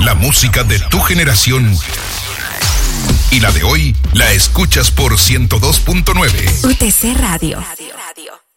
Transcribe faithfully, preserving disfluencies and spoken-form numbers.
La música de tu generación y la de hoy la escuchas por ciento dos punto nueve. U T C Radio. Radio.